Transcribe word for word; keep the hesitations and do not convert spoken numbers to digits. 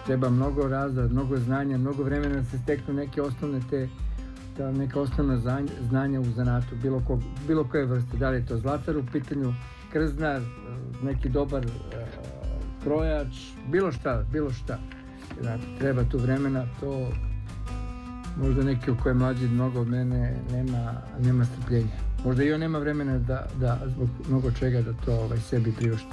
treba mnogo rada, mnogo znanja, mnogo vremena da se steknu neke osnovne te, ta neka osnovna znanja u zanatu, bilo, ko, bilo koje vrste, da li je to zlatar u pitanju, krznar, neki dobar uh, krojač, bilo šta, bilo šta. Znači, treba tu vremena, to možda neki u kojem mlađi mnogo od mene nema, nema strpljenja. Možda i on nema vremena da, da zbog mnogo čega da to ovaj, sebi priušti.